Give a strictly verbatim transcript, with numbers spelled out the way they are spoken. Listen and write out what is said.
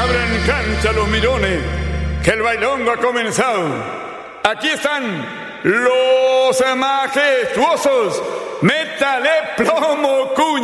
Abran cancha los mirones, que el bailongo ha comenzado. Aquí están los majestuosos. Métale plomo, cuña.